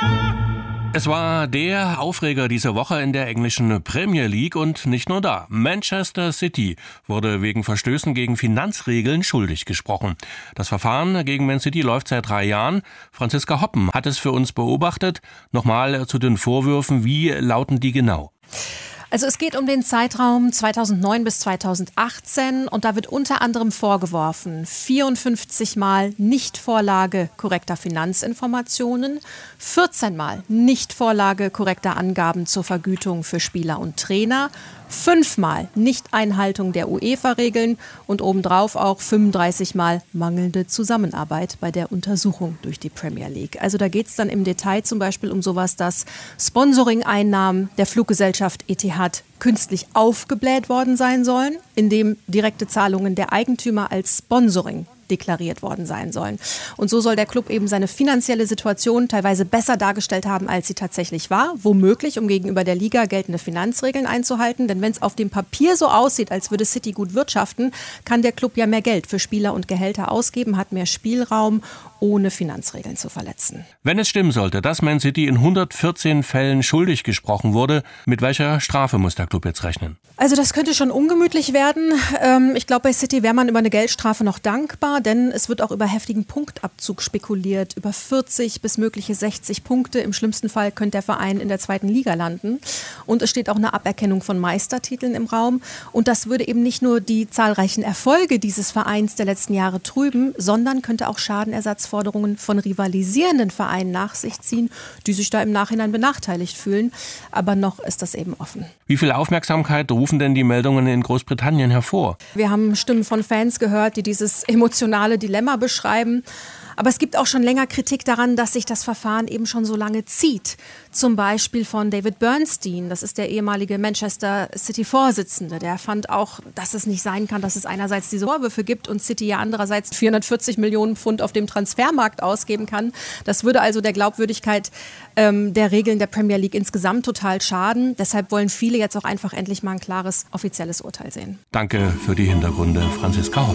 Es war der Aufreger dieser Woche in der englischen Premier League und nicht nur da. Manchester City wurde wegen Verstößen gegen Finanzregeln schuldig gesprochen. Das Verfahren gegen Man City läuft seit 3 Jahren. Franziska Hoppen hat es für uns beobachtet. Nochmal zu den Vorwürfen. Wie lauten die genau? Also es geht um den Zeitraum 2009 bis 2018 und da wird unter anderem vorgeworfen, 54 Mal Nichtvorlage korrekter Finanzinformationen, 14 Mal Nichtvorlage korrekter Angaben zur Vergütung für Spieler und Trainer, 5 Mal Nichteinhaltung der UEFA-Regeln und obendrauf auch 35 Mal mangelnde Zusammenarbeit bei der Untersuchung durch die Premier League. Also da geht es dann im Detail zum Beispiel um sowas, dass Sponsoring-Einnahmen der Fluggesellschaft Etihad künstlich aufgebläht worden sein sollen, indem direkte Zahlungen der Eigentümer als Sponsoring deklariert worden sein sollen. Und so soll der Club eben seine finanzielle Situation teilweise besser dargestellt haben, als sie tatsächlich war. Womöglich, um gegenüber der Liga geltende Finanzregeln einzuhalten. Denn wenn es auf dem Papier so aussieht, als würde City gut wirtschaften, kann der Club ja mehr Geld für Spieler und Gehälter ausgeben, hat mehr Spielraum, ohne Finanzregeln zu verletzen. Wenn es stimmen sollte, dass Man City in 114 Fällen schuldig gesprochen wurde, mit welcher Strafe muss der Club jetzt rechnen? Also das könnte schon ungemütlich werden. Ich glaube, bei City wäre man über eine Geldstrafe noch dankbar, denn es wird auch über heftigen Punktabzug spekuliert, über 40 bis mögliche 60 Punkte. Im schlimmsten Fall könnte der Verein in der 2. Liga landen. Und es steht auch eine Aberkennung von Meistertiteln im Raum. Und das würde eben nicht nur die zahlreichen Erfolge dieses Vereins der letzten Jahre trüben, sondern könnte auch Schadenersatzforderungen von rivalisierenden Vereinen nach sich ziehen, die sich da im Nachhinein benachteiligt fühlen. Aber noch ist das eben offen. Wie viel Aufmerksamkeit rufen denn die Meldungen in Großbritannien hervor? Wir haben Stimmen von Fans gehört, die dieses emotionale Dilemma beschreiben. Aber es gibt auch schon länger Kritik daran, dass sich das Verfahren eben schon so lange zieht. Zum Beispiel von David Bernstein, das ist der ehemalige Manchester City-Vorsitzende. Der fand auch, dass es nicht sein kann, dass es einerseits diese Vorwürfe gibt und City ja andererseits 440 Millionen Pfund auf dem Transfermarkt ausgeben kann. Das würde also der Glaubwürdigkeit der Regeln der Premier League insgesamt total schaden. Deshalb wollen viele jetzt auch einfach endlich mal ein klares offizielles Urteil sehen. Danke für die Hintergründe, Franziska Hoppen.